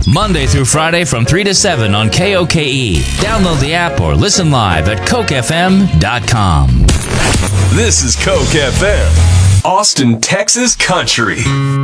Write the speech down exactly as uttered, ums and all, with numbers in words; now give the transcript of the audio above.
Monday through Friday from three to seven on K O K E. Download the app or listen live at coke f m dot com. This is Coke F M, Austin, Texas Country.